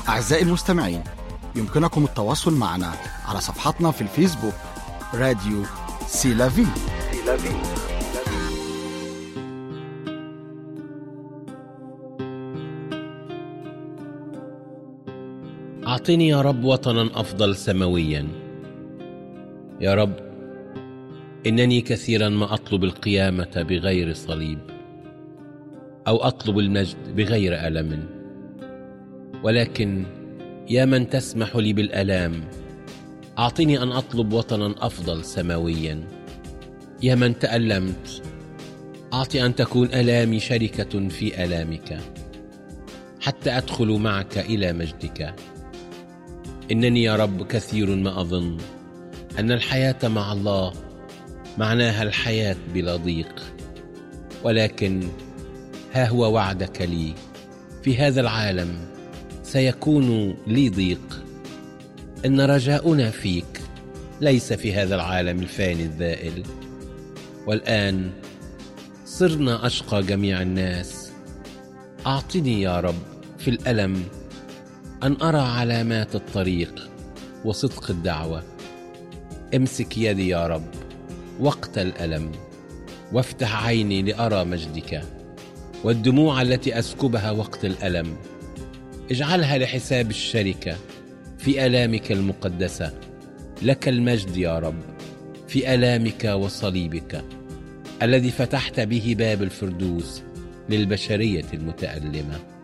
أعزائي المستمعين، يمكنكم التواصل معنا على صفحتنا في الفيسبوك راديو سيلافي. أعطني يا رب وطنا أفضل سماويا. يا رب، إنني كثيرا ما أطلب القيامة بغير صليب، أو أطلب المجد بغير ألم، ولكن يا من تسمح لي بالألام، أعطني أن أطلب وطنا أفضل سماويا. يا من تألمت، أعطي أن تكون ألامي شركة في ألامك، حتى أدخل معك إلى مجدك. إنني يا رب كثير ما أظن أن الحياة مع الله معناها الحياة بلا ضيق، ولكن ها هو وعدك لي: في هذا العالم سيكون لي ضيق. إن رجاؤنا فيك ليس في هذا العالم الفاني الذائل. والآن صرنا أشقى جميع الناس. أعطني يا رب في الألم أن أرى علامات الطريق وصدق الدعوة. امسك يدي يا رب وقت الألم، وافتح عيني لأرى مجدك، والدموع التي أسكبها وقت الألم اجعلها لحساب الشركة في آلامك المقدسة. لك المجد يا رب في آلامك وصليبك الذي فتحت به باب الفردوس للبشرية المتألمة.